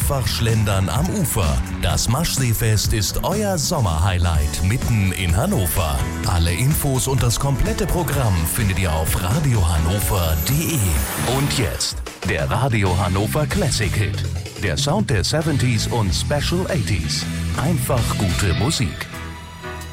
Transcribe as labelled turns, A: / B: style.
A: einfach schlendern am Ufer. Das Maschseefest ist euer Sommerhighlight mitten in Hannover. Alle Infos und das komplette Programm findet ihr auf radiohannover.de. Und jetzt der Radio Hannover Classic Hit. Der Sound der 70s und Special 80s. Einfach gute Musik.